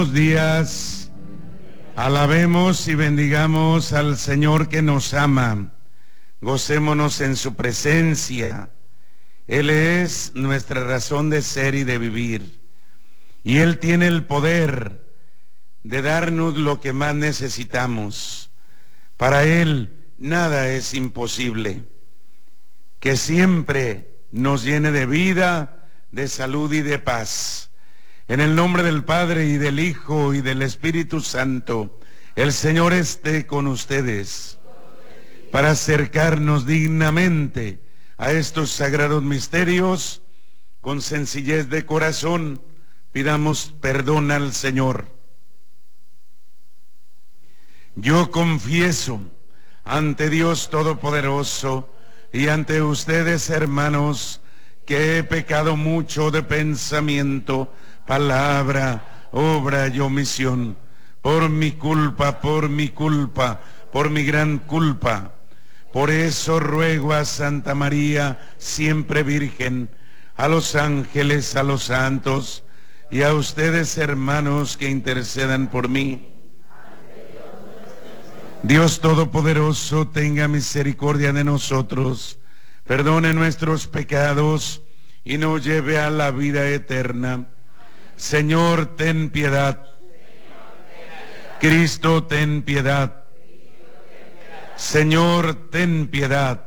Buenos días, alabemos y bendigamos al Señor que nos ama, gocémonos en su presencia. Él es nuestra razón de ser y de vivir, y Él tiene el poder de darnos lo que más necesitamos. Para Él nada es imposible. Que siempre nos llene de vida, de salud y de paz. En el nombre del Padre y del Hijo y del Espíritu Santo, el Señor esté con ustedes. Para acercarnos dignamente a estos sagrados misterios, con sencillez de corazón, pidamos perdón al Señor. Yo confieso ante Dios Todopoderoso y ante ustedes, hermanos, que he pecado mucho de pensamiento, palabra, obra y omisión, por mi culpa, por mi gran culpa. Por eso ruego a Santa María, siempre Virgen, a los ángeles, a los santos, y a ustedes, hermanos, que intercedan por mí. Dios Todopoderoso, tenga misericordia de nosotros, perdone nuestros pecados y nos lleve a la vida eterna. Señor, ten piedad. Cristo, ten piedad. Señor, ten piedad.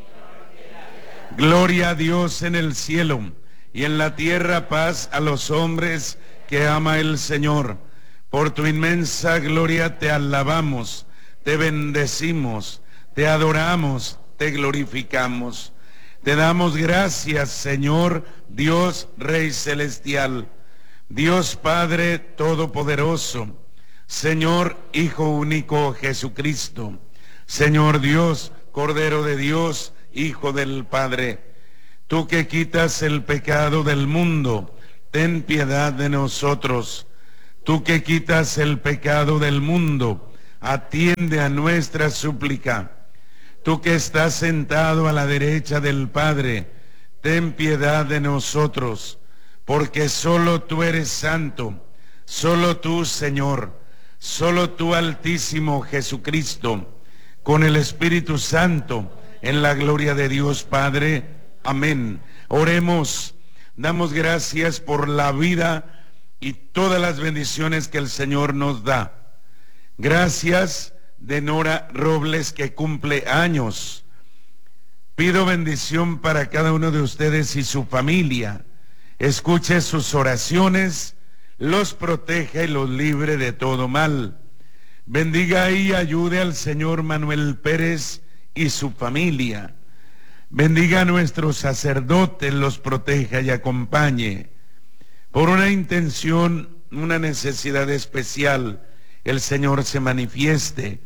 Gloria a Dios en el cielo y en la tierra paz a los hombres que ama el Señor. Por tu inmensa gloria te alabamos, te bendecimos, te adoramos, te glorificamos. Te damos gracias, Señor, Dios Rey Celestial, Dios Padre Todopoderoso, Señor Hijo Único Jesucristo, Señor Dios, Cordero de Dios, Hijo del Padre. Tú que quitas el pecado del mundo, ten piedad de nosotros. Tú que quitas el pecado del mundo, atiende a nuestra súplica. Tú que estás sentado a la derecha del Padre, ten piedad de nosotros. Porque solo tú eres santo, solo tú, Señor, solo tú, Altísimo Jesucristo, con el Espíritu Santo, en la gloria de Dios Padre. Amén. Oremos. Damos gracias por la vida y todas las bendiciones que el Señor nos da. Gracias de Nora Robles, que cumple años. Pido bendición para cada uno de ustedes y su familia. Escuche sus oraciones, los proteja y los libre de todo mal. Bendiga y ayude al señor Manuel Pérez y su familia. Bendiga a nuestros sacerdotes, los proteja y acompañe. Por una intención, una necesidad especial, el Señor se manifieste.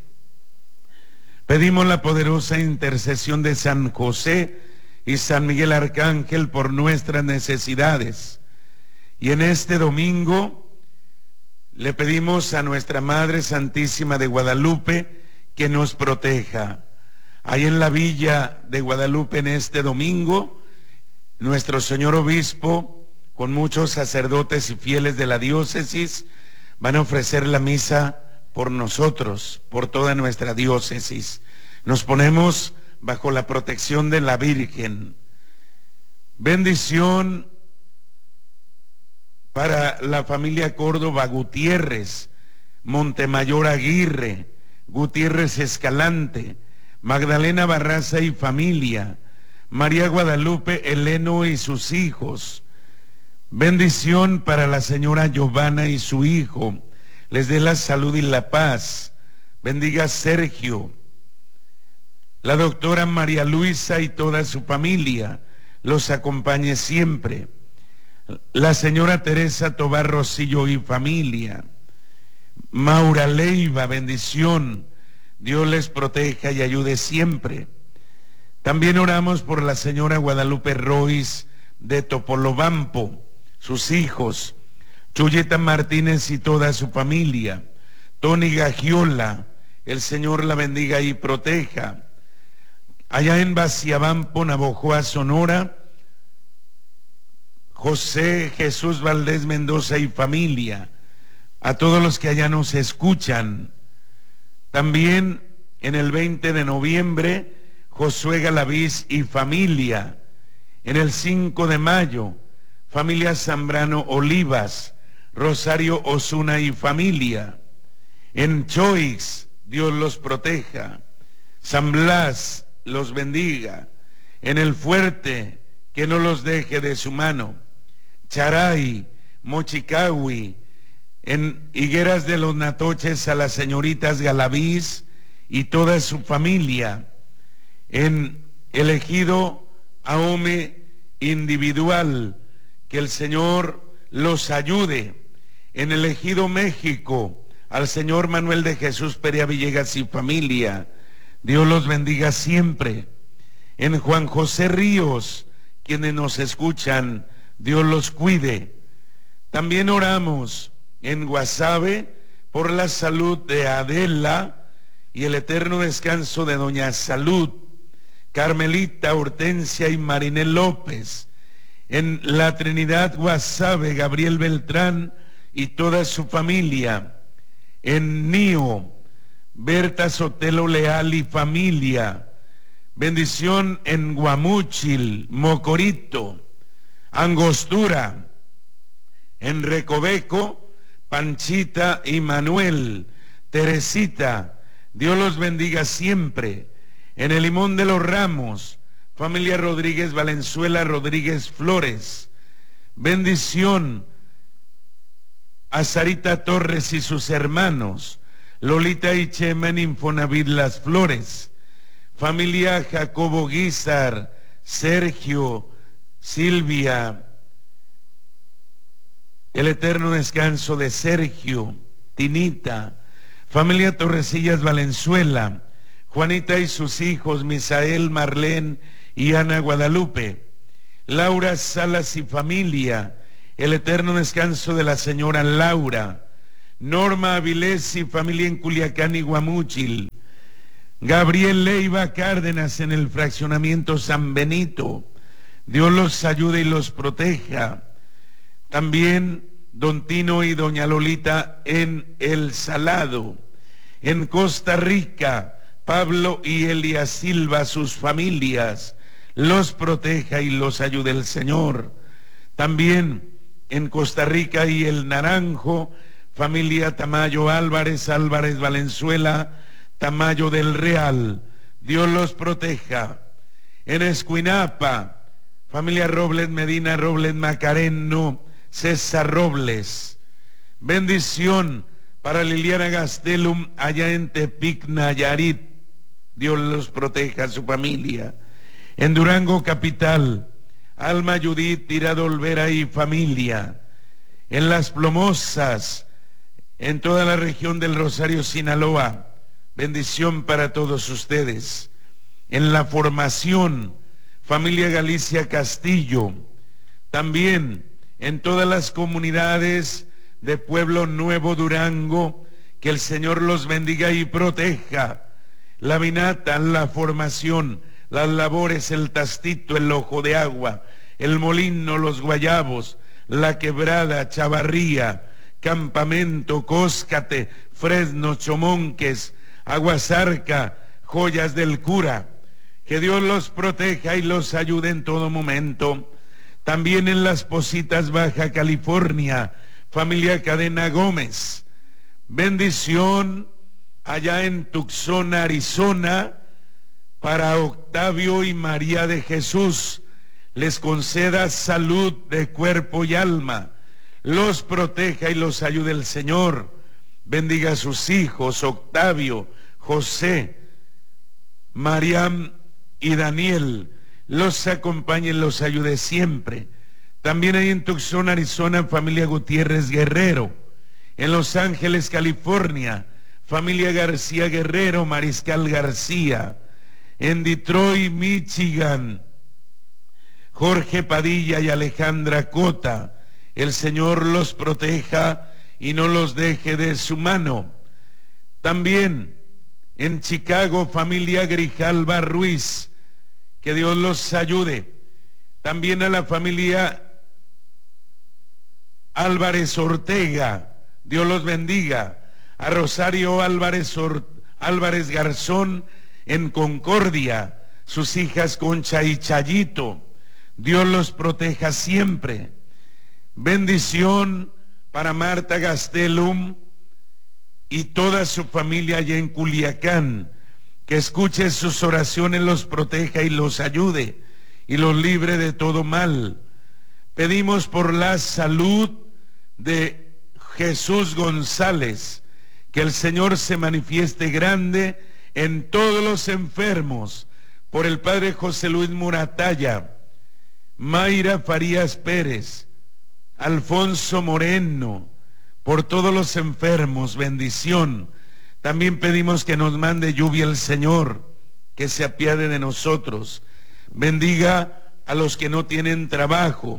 Pedimos la poderosa intercesión de San José y San Miguel Arcángel por nuestras necesidades. Y en este domingo le pedimos a nuestra Madre Santísima de Guadalupe que nos proteja. Ahí en la Villa de Guadalupe en este domingo, nuestro señor obispo, con muchos sacerdotes y fieles de la diócesis, van a ofrecer la misa por nosotros, por toda nuestra diócesis. Nos ponemos bajo la protección de la Virgen. Bendición para la familia Córdoba Gutiérrez, Montemayor Aguirre, Gutiérrez Escalante, Magdalena Barraza y familia, María Guadalupe Heleno y sus hijos. Bendición para la señora Giovanna y su hijo, les dé la salud y la paz. Bendiga a Sergio, la doctora María Luisa y toda su familia, los acompañe siempre. La señora Teresa Tobar Rosillo y familia, Maura Leiva, bendición, Dios les proteja y ayude siempre. También oramos por la señora Guadalupe Royce de Topolobampo, sus hijos, Chuyeta Martínez y toda su familia, Tony Gagiola, el Señor la bendiga y proteja. Allá en Baciabampo, Navojoa, Sonora, José Jesús Valdés Mendoza y familia, a todos los que allá nos escuchan. También en el 20 de noviembre, Josué Galaviz y familia. En el 5 de mayo, familia Zambrano Olivas, Rosario Osuna y familia. En Choix, Dios los proteja. San Blas los bendiga. En el Fuerte, que no los deje de su mano. Charay, Mochicahui. En Higueras de los Natoches, a las señoritas Galaviz y toda su familia. En el Ejido Ahome individual, que el Señor los ayude. En el Ejido México, al señor Manuel de Jesús Perea Villegas y familia, Dios los bendiga siempre. En Juan José Ríos, quienes nos escuchan, Dios los cuide. También oramos en Guasave por la salud de Adela y el eterno descanso de doña Salud, Carmelita, Hortensia y Marinel López. En la Trinidad Guasave, Gabriel Beltrán y toda su familia. En Nío, Berta Sotelo Leal y familia. Bendición en Guamúchil, Mocorito, Angostura. En Recoveco, Panchita y Manuel, Teresita, Dios los bendiga siempre. En el Limón de los Ramos, familia Rodríguez Valenzuela Rodríguez Flores. Bendición a Sarita Torres y sus hermanos, Lolita y Chema en Infonavit Las Flores. Familia Jacobo Guizar, Sergio, Silvia, el eterno descanso de Sergio, Tinita. Familia Torresillas Valenzuela, Juanita y sus hijos, Misael, Marlene y Ana Guadalupe. Laura Salas y familia, el eterno descanso de la señora Laura. Norma Avilés y familia en Culiacán y Guamúchil. Gabriel Leiva Cárdenas en el fraccionamiento San Benito. Dios los ayude y los proteja. También don Tino y doña Lolita en El Salado. En Costa Rica, Pablo y Elia Silva, sus familias, los proteja y los ayude el Señor. También en Costa Rica y El Naranjo, familia Tamayo Álvarez, Álvarez Valenzuela, Tamayo del Real, Dios los proteja. En Escuinapa, familia Robles Medina, Robles Macareno, César Robles. Bendición para Liliana Gastelum allá en Tepic, Nayarit. Dios los proteja a su familia. En Durango capital, Alma Judith Tirado Olvera y familia. En Las Plomosas, en toda la región del Rosario, Sinaloa, bendición para todos ustedes. En La Formación, familia Galicia Castillo. También en todas las comunidades de Pueblo Nuevo Durango, que el Señor los bendiga y proteja. La Vinata, La Formación, Las Labores, El Tastito, El Ojo de Agua, El Molino, Los Guayabos, La Quebrada, Chavarría, Campamento, Cóscate, Fresno, Chomonques, Aguasarca, Joyas del Cura. Que Dios los proteja y los ayude en todo momento. También en Las Positas, Baja California, familia Cadena Gómez. Bendición allá en Tucson, Arizona, para Octavio y María de Jesús. Les conceda salud de cuerpo y alma. Los proteja y los ayude el Señor. Bendiga a sus hijos, Octavio, José, Mariam y Daniel. Los acompañe y los ayude siempre. También hay en Tucson, Arizona, familia Gutiérrez Guerrero. En Los Ángeles, California, familia García Guerrero, Mariscal García. En Detroit, Michigan, Jorge Padilla y Alejandra Cota. El Señor los proteja y no los deje de su mano. También en Chicago, familia Grijalva Ruiz. Que Dios los ayude. También a la familia Álvarez Ortega, Dios los bendiga. A Rosario Álvarez Garzón en Concordia, sus hijas Concha y Chayito. Dios los proteja siempre. Bendición para Marta Gastelum y toda su familia allá en Culiacán. Que escuche sus oraciones, los proteja y los ayude y los libre de todo mal. Pedimos por la salud de Jesús González, que el Señor se manifieste grande en todos los enfermos, por el Padre José Luis Muratalla, Mayra Farías Pérez, Alfonso Moreno, por todos los enfermos, bendición. También pedimos que nos mande lluvia el Señor, que se apiade de nosotros. Bendiga a los que no tienen trabajo.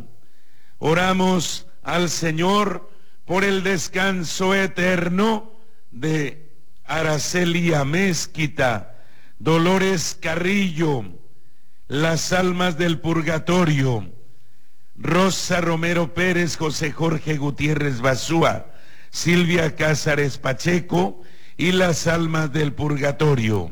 Oramos al Señor por el descanso eterno de Araceli Amézquita, Dolores Carrillo, las almas del purgatorio, Rosa Romero Pérez, José Jorge Gutiérrez Basúa, Silvia Cázares Pacheco y las almas del purgatorio.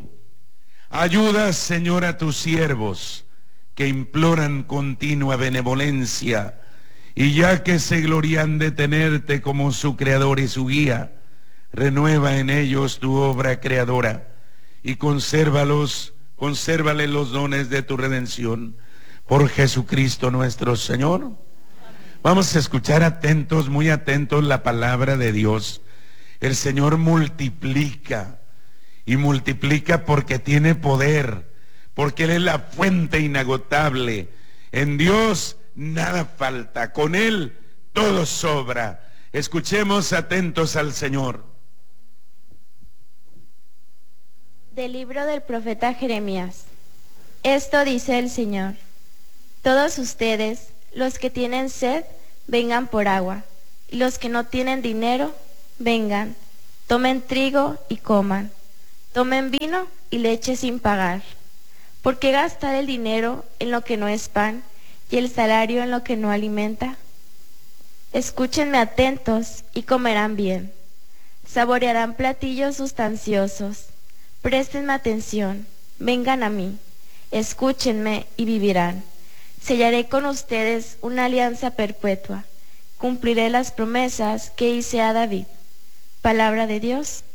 Ayuda, Señor, a tus siervos que imploran continua benevolencia, y ya que se glorian de tenerte como su creador y su guía, renueva en ellos tu obra creadora y consérvales los dones de tu redención. Por Jesucristo nuestro Señor. Vamos a escuchar atentos, muy atentos, la palabra de Dios. El Señor multiplica, y multiplica porque tiene poder, porque Él es la fuente inagotable. En Dios nada falta, con Él todo sobra. Escuchemos atentos al Señor. Del libro del profeta Jeremías. Esto dice el Señor: todos ustedes, los que tienen sed, vengan por agua, y los que no tienen dinero, vengan, tomen trigo y coman, tomen vino y leche sin pagar. ¿Por qué gastar el dinero en lo que no es pan y el salario en lo que no alimenta? Escúchenme atentos y comerán bien, saborearán platillos sustanciosos. Préstenme atención, vengan a mí, escúchenme y vivirán. Sellaré con ustedes una alianza perpetua, cumpliré las promesas que hice a David. Palabra de Dios.